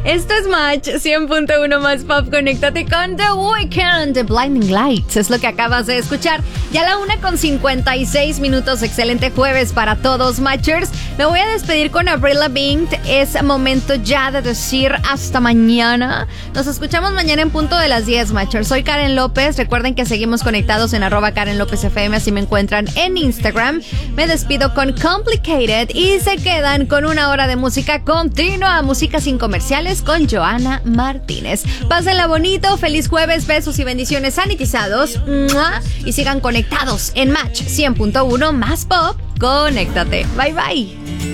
Esto es Match 100.1 más pop. Conéctate con The Weeknd, The Blinding Lights. Es lo que acabas de escuchar. Ya la 1:56. Excelente jueves para todos, Matchers. Me voy a despedir con Avril Lavigne. Es momento ya de decir hasta mañana. Nos escuchamos mañana en punto de las 10, Matchers. Soy Karen López. Recuerden que seguimos conectados en @KarenLópezFM. Así me encuentran en Instagram. Me despido con Complicated y se quedan con una hora de música continua. Música sin comerciales con Joana Martínez. Pásenla bonito, feliz jueves, besos y bendiciones sanitizados. ¡Mua! Y sigan conectados en Match 100.1 más pop. Conéctate. Bye bye.